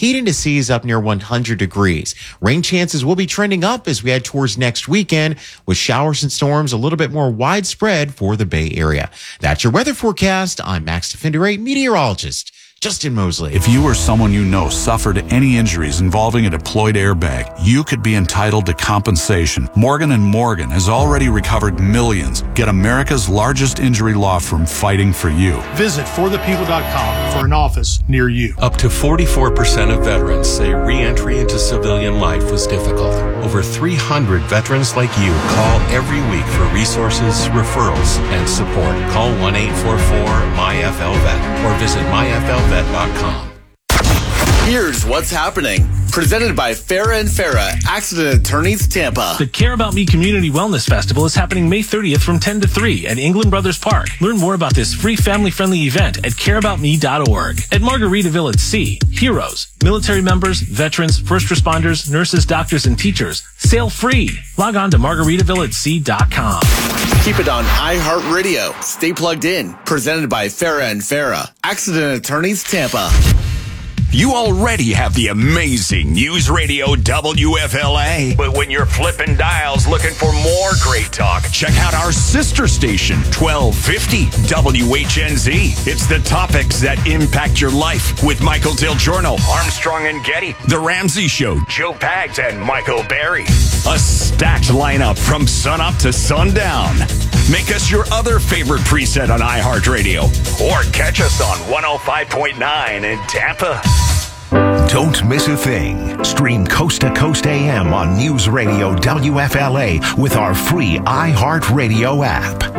heating to seas up near 100 degrees. Rain chances will be trending up as we head towards next weekend, with showers and storms a little bit more widespread for the Bay Area. That's your weather forecast. I'm Max Defendere, meteorologist Justin Mosley. If you or someone you know suffered any injuries involving a deployed airbag, you could be entitled to compensation. Morgan & Morgan has already recovered millions. Get America's largest injury law firm fighting for you. Visit forthepeople.com for an office near you. Up to 44% of veterans say re-entry into civilian life was difficult. Over 300 veterans like you call every week for resources, referrals, and support. Call 1-844-MyFLVET or visit myflvet.com. Here's what's happening. Presented by Farah & Farah, Accident Attorneys, Tampa. The Care About Me Community Wellness Festival is happening May 30th from 10 to 3 at England Brothers Park. Learn more about this free family-friendly event at careaboutme.org. At Margaritaville at Sea, heroes, military members, veterans, first responders, nurses, doctors, and teachers sail free. Log on to margaritavillatesea.com. Keep it on iHeartRadio. Stay plugged in. Presented by Farah & Farah, Accident Attorneys, Tampa. You already have the amazing News Radio WFLA. But when you're flipping dials looking for more great talk, check out our sister station, 1250 WHNZ. It's the topics that impact your life with Michael Del Giorno, Armstrong and Getty, The Ramsey Show, Joe Pags, and Michael Berry. A stacked lineup from sunup to sundown. Make us your other favorite preset on iHeartRadio, or catch us on 105.9 in Tampa. Don't miss a thing. Stream Coast to Coast AM on News Radio WFLA with our free iHeartRadio app.